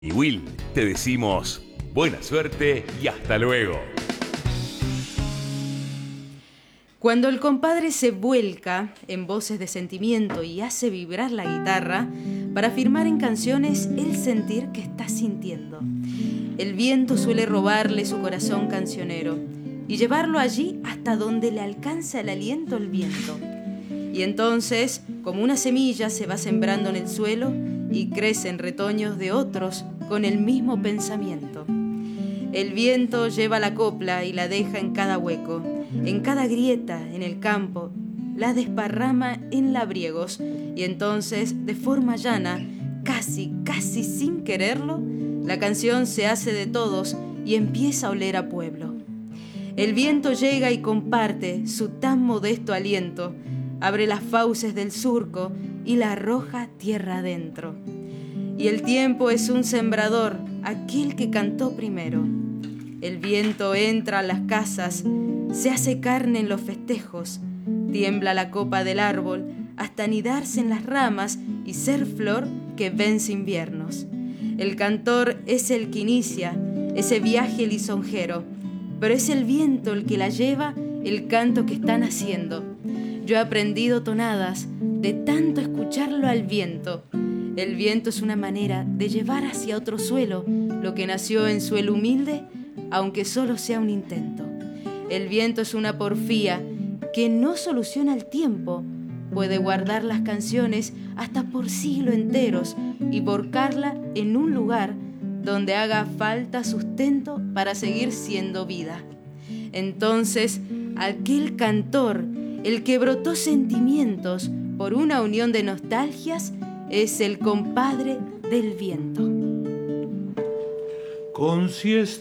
y Will, te decimos buena suerte y hasta luego. Cuando el compadre se vuelca en voces de sentimiento y hace vibrar la guitarra para afirmar en canciones el sentir que está sintiendo, el viento suele robarle su corazón cancionero y llevarlo allí hasta donde le alcanza el aliento el viento. Y entonces, como una semilla, se va sembrando en el suelo y crecen retoños de otros con el mismo pensamiento. El viento lleva la copla y la deja en cada hueco, en cada grieta, en el campo, la desparrama en labriegos, y entonces, de forma llana, casi sin quererlo, la canción se hace de todos y empieza a oler a pueblo. El viento llega y comparte su tan modesto aliento, abre las fauces del surco y la arroja tierra adentro. Y el tiempo es un sembrador, aquel que cantó primero. El viento entra a las casas, se hace carne en los festejos, tiembla la copa del árbol hasta anidarse en las ramas y ser flor que vence inviernos. El cantor es el que inicia ese viaje lisonjero, pero es el viento el que la lleva el canto que están haciendo. Yo he aprendido tonadas de tanto escucharlo al viento. El viento es una manera de llevar hacia otro suelo lo que nació en suelo humilde, aunque solo sea un intento. El viento es una porfía que no soluciona el tiempo, puede guardar las canciones hasta por siglos enteros y volcarla en un lugar donde haga falta sustento para seguir siendo vida. Entonces, aquel cantor, el que brotó sentimientos por una unión de nostalgias, es el compadre del viento. Con siesta